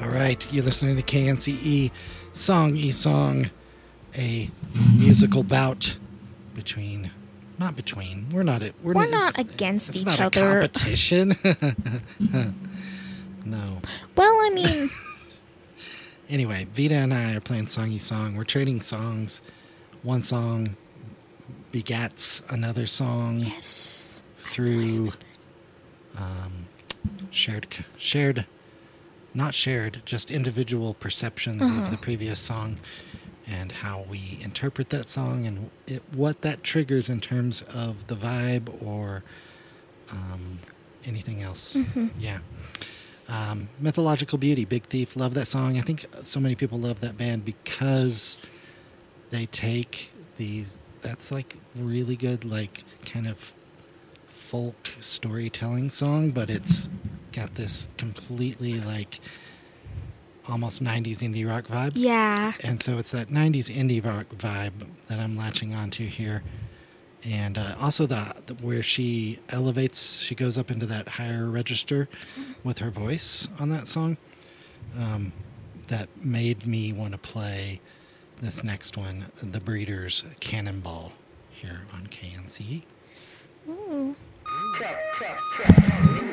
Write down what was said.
All right, you're listening to KNCE Song E-Song, a musical bout between, not between, we're not against it's each not other. a competition. No. Well, I mean, Anyway, Vita and I are playing Song E-Song. We're trading songs. One song begats another song yes. through just individual perceptions of the previous song and how we interpret that song and what that triggers in terms of the vibe or anything else. Yeah. Mythological Beauty, Big Thief, love that song. I think so many people love that band because they take that's like really good, like kind of folk storytelling song, but it's got this completely like almost 90s indie rock vibe. Yeah. And so it's that 90s indie rock vibe that I'm latching onto here. And also where she elevates, she goes up into that higher register with her voice on that song. That made me want to play this next one, The Breeders' Cannonball, here on KNCE. Ooh.